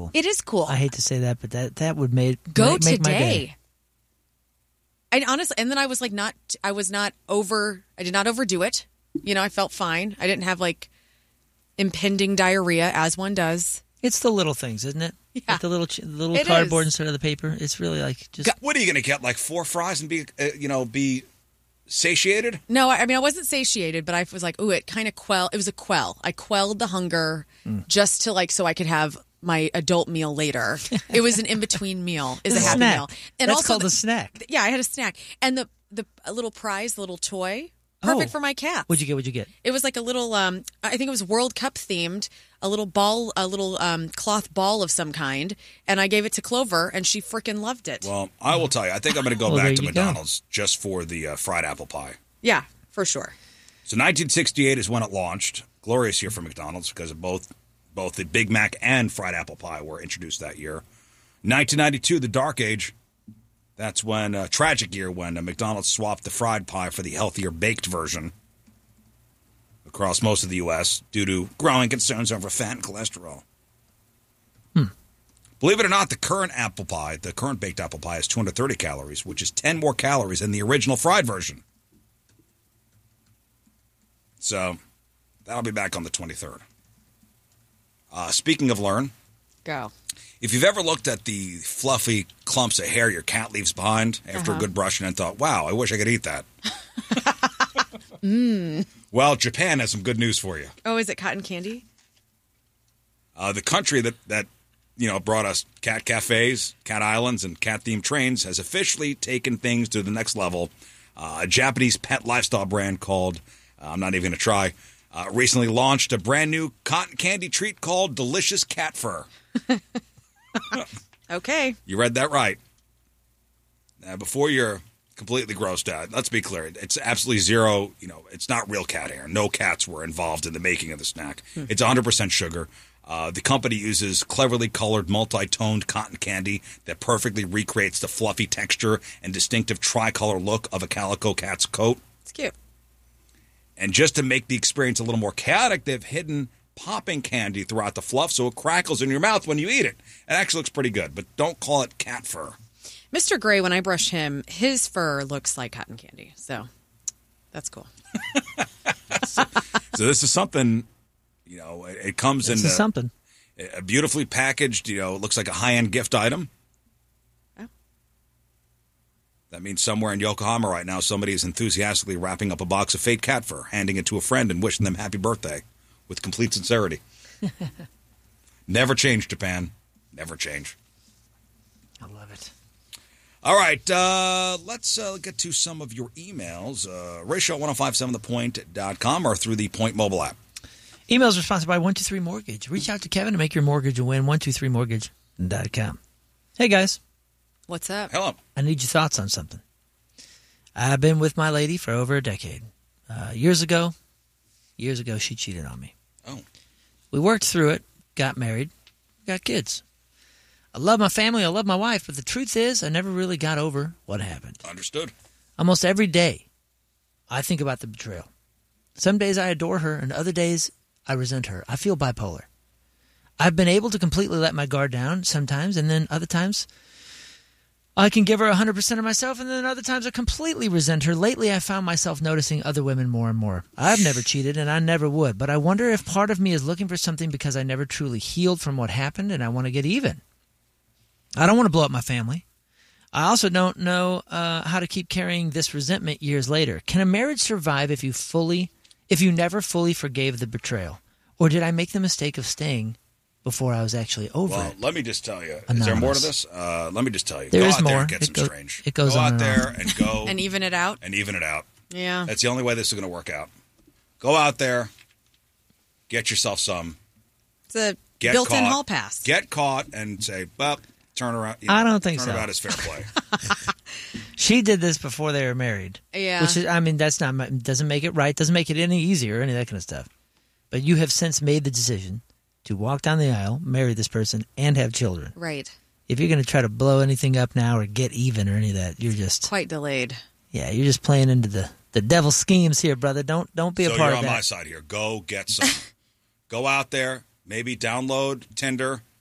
cool. It is cool. I hate to say that, but that would make Go make my today. day. I honestly, and then I was like, I did not overdo it. I felt fine. I didn't have like impending diarrhea as one does. It's the little things, isn't it? Yeah. Like the little It cardboard is. instead of the paper. It's really like just. What are you going to get? Like 4 fries and be satiated? No, I mean, I wasn't satiated, but I was like, ooh, it kind of it was a quell. I quelled the hunger just to so I could have my adult meal later. It was an in-between meal. Is a happy snack. meal. And That's also called a snack. Yeah, I had a snack. And the little prize, the little toy, perfect for my cat. What'd you get? It was like a little, I think it was World Cup themed, a little cloth ball of some kind. And I gave it to Clover, and she freaking loved it. Well, I will tell you. I think I'm going to go Well, back there to you go. McDonald's just for the fried apple pie. Yeah, for sure. So 1968 is when it launched. Glorious year for McDonald's because of both the Big Mac and fried apple pie were introduced that year. 1992, the Dark Age. That's when tragic year when McDonald's swapped the fried pie for the healthier baked version across most of the U.S. due to growing concerns over fat and cholesterol. Believe it or not, the current baked apple pie has 230 calories, which is 10 more calories than the original fried version. So that'll be back on the 23rd. Speaking of learn, Go. if you've ever looked at the fluffy clumps of hair your cat leaves behind after a good brushing and thought, wow, I wish I could eat that. Well, Japan has some good news for you. Oh, is it cotton candy? The country that brought us cat cafes, cat islands, and cat-themed trains has officially taken things to the next level. A Japanese pet lifestyle brand called, I'm not even going to try, recently launched a brand new cotton candy treat called Delicious Cat Fur. Okay. You read that right. Before you're completely grossed out, let's be clear. It's absolutely zero, it's not real cat hair. No cats were involved in the making of the snack. It's 100% sugar. The company uses cleverly colored, multi-toned cotton candy that perfectly recreates the fluffy texture and distinctive tricolor look of a calico cat's coat. It's cute. And just to make the experience a little more chaotic, they've hidden popping candy throughout the fluff so it crackles in your mouth when you eat it. It actually looks pretty good, but don't call it cat fur. Mr. Gray, when I brush him, his fur looks like cotton candy. So that's cool. So this is something, it comes in something. A beautifully packaged, it looks like a high-end gift item. Oh. That means somewhere in Yokohama right now, somebody is enthusiastically wrapping up a box of fake cat fur, handing it to a friend and wishing them happy birthday with complete sincerity. Never change, Japan. Never change. I love it. All right, let's get to some of your emails. Ratio1057thepoint.com or through the Point mobile app. Emails are sponsored by 123 Mortgage. Reach out to Kevin to make your mortgage a win. 123mortgage.com. Hey, guys. What's up? Hello. I need your thoughts on something. I've been with my lady for over a decade. Years ago, she cheated on me. Oh. We worked through it, got married, got kids. I love my family, I love my wife, but the truth is I never really got over what happened. Understood. Almost every day, I think about the betrayal. Some days I adore her, and other days I resent her. I feel bipolar. I've been able to completely let my guard down sometimes, and then other times I can give her 100% of myself, and then other times I completely resent her. Lately, I found myself noticing other women more and more. I've never cheated, and I never would, but I wonder if part of me is looking for something because I never truly healed from what happened, and I want to get even. I don't want to blow up my family. I also don't know how to keep carrying this resentment years later. Can a marriage survive if you never fully forgave the betrayal? Or did I make the mistake of staying before I was actually over it? Well, let me just tell you. Anonymous. Is there more to this? Let me just tell you. There go is out there more. and get some strange. It goes go on out and there on. and go. And even it out? And even it out. Yeah. That's the only way this is going to work out. Go out there, get yourself some. It's a Get built-in caught. hall pass. Get caught and say, well, turn around. I don't think so. Turnabout is fair play. She did this before they were married. Yeah. Which is, that's not, doesn't make it right, doesn't make it any easier, any of that kind of stuff. But you have since made the decision to walk down the aisle, marry this person, and have children. Right. If you're going to try to blow anything up now or get even or any of that, you're just Quite delayed. Yeah, you're just playing into the devil's schemes here, brother. Don't be a So part you're of on that. my side here. Go get some. Go out there, maybe download Tinder,